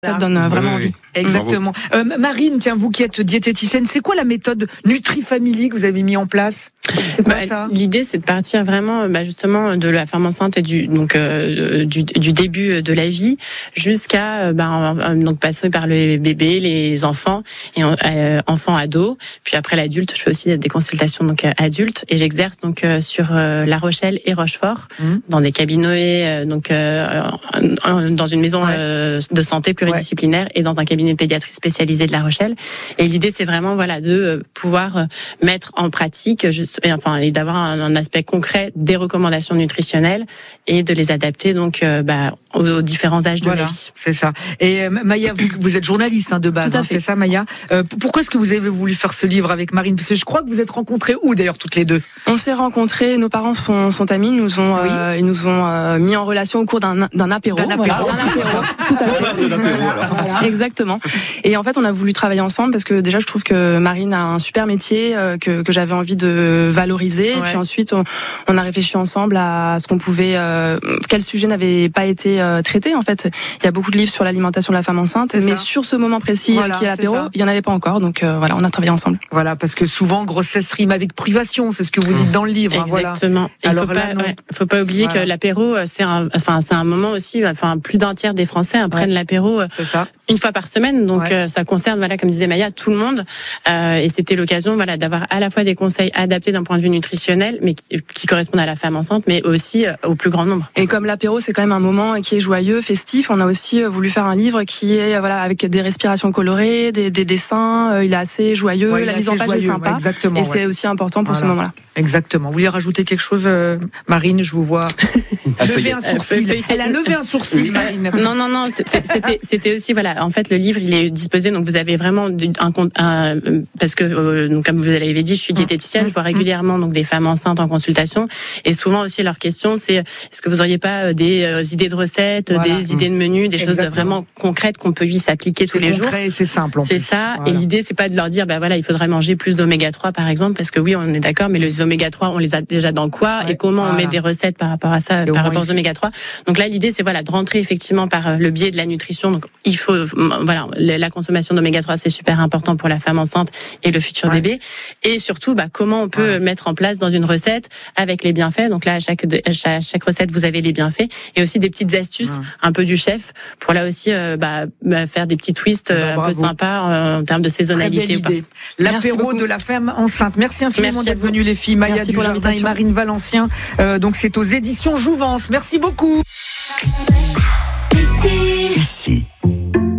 Ça donne vraiment envie. Exactement. Marine, tiens, vous qui êtes diététicienne, c'est quoi la méthode NutriFamily que vous avez mis en place ? C'est quoi ça ? L'idée, c'est de partir vraiment, justement, de la femme enceinte et du début de la vie jusqu'à donc passer par le bébé, les enfants et enfants ados. Puis après l'adulte, je fais aussi des consultations donc adultes et j'exerce donc sur La Rochelle et Rochefort dans des cabinets dans une maison de santé pluridisciplinaire et dans un cabinet de pédiatrie spécialisé de La Rochelle. Et l'idée, c'est vraiment de pouvoir mettre en pratique et d'avoir un aspect concret des recommandations nutritionnelles et de les adapter donc aux différents âges de la vie. C'est ça. Et Maya, vous êtes journaliste de base, c'est ça Maya. Pourquoi est-ce que vous avez voulu faire ce livre avec Marine ? Parce que je crois que vous êtes rencontrées où d'ailleurs toutes les deux ? On s'est rencontrés, nos parents sont amis, ils nous ont mis en relation au cours d'un apéro. D'un apéro, tout à fait. Voilà. Exactement. Et en fait, on a voulu travailler ensemble parce que déjà, je trouve que Marine a un super métier que j'avais envie de valoriser. Ouais. Et puis ensuite, on a réfléchi ensemble à ce qu'on pouvait, quel sujet n'avait pas été traité. En fait, il y a beaucoup de livres sur l'alimentation de la femme enceinte, mais sur ce moment précis qui est l'apéro, il y en avait pas encore. Donc on a travaillé ensemble. Voilà, parce que souvent grossesse rime avec privation, c'est ce que vous dites dans le livre. Exactement. Alors faut pas oublier que l'apéro, c'est un moment aussi. Plus d'un tiers des Français prennent l'apéro une fois par semaine. Donc ça concerne, comme disait Maya, tout le monde. Et c'était l'occasion, d'avoir à la fois des conseils adaptés d'un point de vue nutritionnel, mais qui correspondent à la femme enceinte, mais aussi au plus grand nombre. Et comme l'apéro, c'est quand même un moment qui est joyeux, festif, on a aussi voulu faire un livre qui est avec des respirations colorées, des dessins. Il est assez joyeux, la mise en page est sympa. Et c'est aussi important pour ce moment-là. Exactement. Vous voulez rajouter quelque chose, Marine ? Je vous vois lever un sourcil. Elle a levé un sourcil, Marine. Non. C'était aussi En fait, le livre, il est disposé. Donc, vous avez vraiment parce que donc comme vous l'avez dit, je suis diététicienne. Je vois régulièrement donc des femmes enceintes en consultation. Et souvent aussi, leur question, c'est est-ce que vous auriez pas des idées de recettes, des idées de menus, des choses vraiment concrètes qu'on peut s'appliquer tous les jours. C'est concret et c'est simple. C'est ça. Voilà. Et l'idée, c'est pas de leur dire, il faudrait manger plus d'oméga 3 par exemple, parce que oui, on est d'accord, mais les oméga 3, on les a déjà dans quoi et comment on met des recettes par rapport à ça, par rapport aux oméga 3. Donc là, l'idée, c'est de rentrer effectivement par le biais de la nutrition. Donc il faut la consommation d'oméga 3, c'est super important pour la femme enceinte et le futur bébé. Et surtout, comment on peut mettre en place dans une recette avec les bienfaits. Donc là, à chaque recette, vous avez les bienfaits et aussi des petites astuces un peu du chef pour là aussi faire des petits twists un peu sympas en termes de saisonnalité. Très belle idée. L'apéro de la femme enceinte. Merci infiniment d'être venues les filles. Maya Dujardin et Marine Valencien. Donc c'est aux éditions Jouvence. Merci beaucoup. Ici.